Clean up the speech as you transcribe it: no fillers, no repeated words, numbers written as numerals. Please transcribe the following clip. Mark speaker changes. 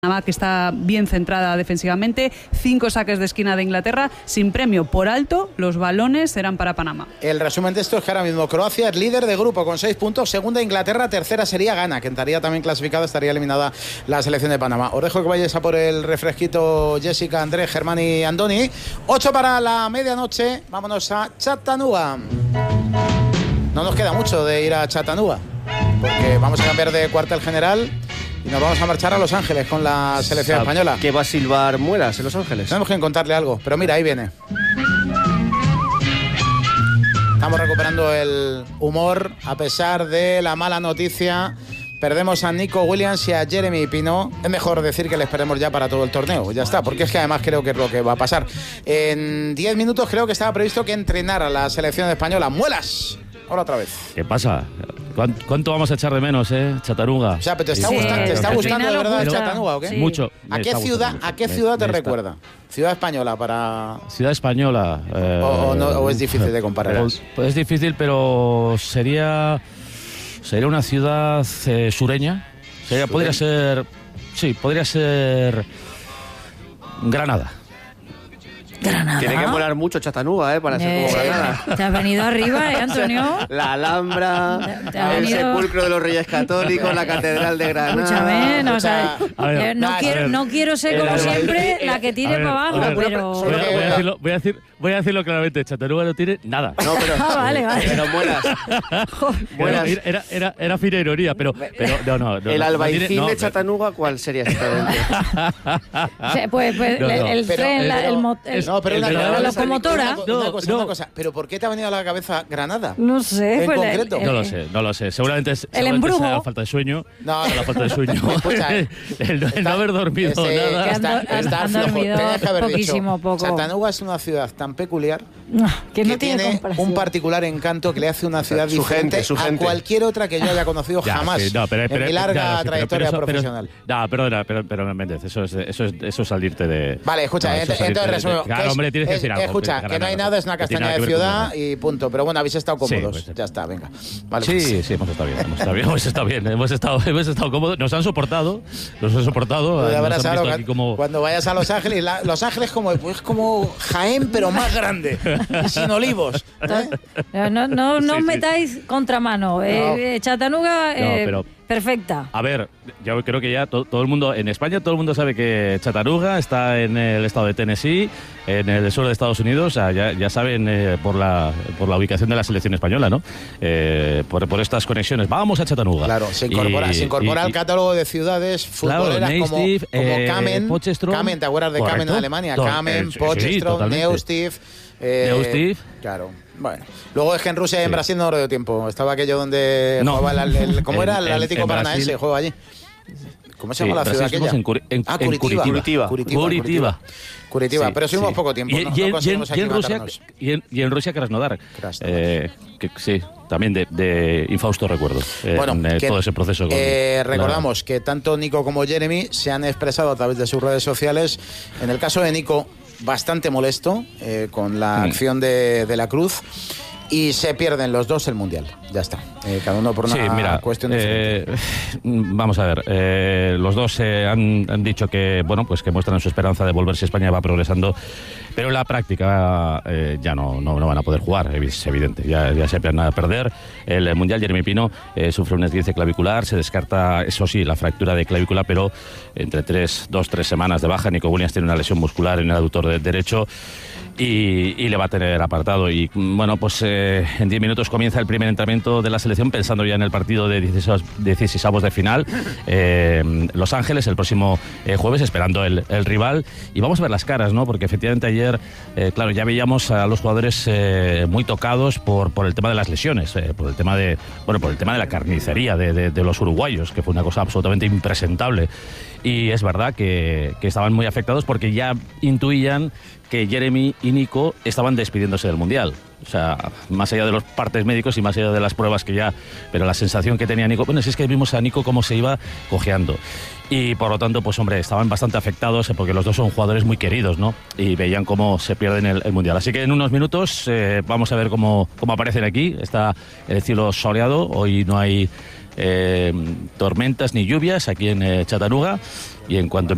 Speaker 1: Panamá, que está bien centrada defensivamente, 5 saques de esquina de Inglaterra, sin premio por alto, los balones serán para Panamá.
Speaker 2: El resumen de esto es que ahora mismo Croacia es líder de grupo con 6 puntos, segunda Inglaterra, tercera sería Ghana, que estaría también clasificada, estaría eliminada la selección de Panamá. Os dejo que vayáis a por el refresquito, Jessica, Andrés, Germán y Andoni. 8 para la medianoche, vámonos a Chattanooga. No nos queda mucho de ir a Chattanooga, porque vamos a cambiar de cuartel general y nos vamos a marchar a Los Ángeles con la selección española.
Speaker 3: ¿Qué va a silbar Muelas en Los Ángeles?
Speaker 2: Tenemos que contarle algo, pero mira, ahí viene. Estamos recuperando el humor a pesar de la mala noticia. Perdemos a Nico Williams y a Jeremy Pino. Es mejor decir que le esperemos ya para todo el torneo. Ya está, porque es que además creo que es lo que va a pasar. En 10 minutos creo que estaba previsto que entrenara la selección española. ¡Muelas! Hola otra vez.
Speaker 4: ¿Qué pasa? ¿Cuánto vamos a echar de menos, Chattanooga?
Speaker 2: O sea, ¿pero te está gustando de verdad Chattanooga o qué?
Speaker 4: Sí. Mucho.
Speaker 2: ¿A qué ciudad te recuerda? ¿Ciudad española para...?
Speaker 4: Ciudad española.
Speaker 2: ¿O es difícil de comparar?
Speaker 4: Pues es difícil, pero sería una ciudad sureña. Podría ser... Sí, podría ser... Granada.
Speaker 5: Granada.
Speaker 3: Tiene que molar mucho Chattanooga, para ser como Granada.
Speaker 5: Te has venido arriba, Antonio.
Speaker 3: La Alhambra, el sepulcro de los Reyes Católicos, la Catedral de Granada.
Speaker 5: Escúchame, no quiero ser como siempre la que tire para abajo, pero...
Speaker 4: Voy a decirlo claramente, Chattanooga no tiene nada.
Speaker 3: No, pero...
Speaker 5: vale.
Speaker 3: Pero Muelas.
Speaker 4: Era fina ironía, pero no.
Speaker 3: El Albaicín de Chattanooga, ¿cuál sería exactamente?
Speaker 5: El tren,
Speaker 2: No, pero
Speaker 5: la locomotora.
Speaker 2: Una cosa. ¿Pero por qué te ha venido a la cabeza Granada?
Speaker 5: No sé.
Speaker 2: ¿En concreto?
Speaker 4: No lo sé. Seguramente
Speaker 5: el embrujo.
Speaker 4: sea la falta de sueño.
Speaker 2: No,
Speaker 4: la falta de sueño.
Speaker 2: Escucha,
Speaker 4: el no haber dormido nada.
Speaker 2: Está
Speaker 5: han
Speaker 2: flojo.
Speaker 5: dormido
Speaker 2: Tenías que haber
Speaker 5: poquísimo,
Speaker 2: dicho,
Speaker 5: poco.
Speaker 2: Chattanooga es una ciudad tan peculiar
Speaker 5: que no
Speaker 2: tiene
Speaker 5: comparación.
Speaker 2: un particular encanto que le hace una ciudad
Speaker 3: Su
Speaker 2: diferente
Speaker 3: gente.
Speaker 2: a cualquier otra que yo haya conocido jamás en mi larga trayectoria profesional.
Speaker 4: Pero Méndez, eso es salirte de...
Speaker 2: Vale, escucha, entonces resumo.
Speaker 4: Claro, hombre, tienes que decir algo.
Speaker 2: Escucha, que no hay nada, es una castaña de ciudad y punto. Pero bueno, habéis estado cómodos.
Speaker 4: Sí, pues,
Speaker 2: ya está, venga. Vale,
Speaker 4: sí, hemos estado bien. Hemos estado cómodos. Nos han soportado.
Speaker 2: Cuando vayas a Los Ángeles, Los Ángeles es como Jaén, pero más grande. Y sin olivos.
Speaker 5: No os metáis contramano. Chattanooga, perfecta.
Speaker 4: A ver, yo creo que ya todo el mundo, en España, todo el mundo sabe que Chattanooga está en el estado de Tennessee, en el sur de Estados Unidos. O sea, ya saben por la ubicación de la selección española, ¿no? Por estas conexiones. Vamos a Chattanooga.
Speaker 2: Claro, se incorpora al catálogo de ciudades futboleras como Kamen. Kamen, ¿te acuerdas de Kamen en Alemania? Kamen, Potchefstroom, Neustift. Claro. Bueno, luego es que en Rusia y en Brasil no dio tiempo. Estaba aquello donde jugaba ¿cómo era? El Atlético Paranaense, juega allí. ¿Cómo se llama la ciudad aquella? Curitiba, pero subimos poco tiempo.
Speaker 4: Y en Rusia, Krasnodar. Sí, también de infausto recuerdo. Todo ese proceso.
Speaker 2: Recordamos que tanto Nico como Jeremy se han expresado a través de sus redes sociales. En el caso de Nico, bastante molesto con la acción de la Cruz. Y se pierden los dos el Mundial. Ya está. Cada uno por una cuestión de...
Speaker 4: Vamos a ver. Los dos han dicho que que muestran su esperanza de volverse a España, va progresando. Pero en la práctica ya no van a poder jugar, es evidente. Ya se van a perder el Mundial. Jeremy Pino sufre un esguince clavicular. Se descarta, eso sí, la fractura de clavícula, pero entre 2-3 semanas de baja. Nico Williams tiene una lesión muscular en el aductor derecho. Y le va a tener apartado. Y en 10 minutos comienza el primer entrenamiento de la selección, pensando ya en el partido de 16avos de final. Los Ángeles, el próximo jueves, esperando el rival. Y vamos a ver las caras, ¿no? Porque efectivamente ayer, ya veíamos a los jugadores muy tocados por el tema de las lesiones, por el tema de la carnicería de los uruguayos, que fue una cosa absolutamente impresentable. Y es verdad que estaban muy afectados porque ya intuían que Jeremy y Nico estaban despidiéndose del Mundial. O sea, más allá de los partes médicos y más allá de las pruebas pero la sensación que tenía Nico, si es que vimos a Nico cómo se iba cojeando. Y por lo tanto, estaban bastante afectados porque los dos son jugadores muy queridos, ¿no? Y veían cómo se pierden el Mundial. Así que en unos minutos vamos a ver cómo aparecen aquí. Está el cielo soleado, hoy no hay tormentas ni lluvias aquí en Chattanooga. Y en cuanto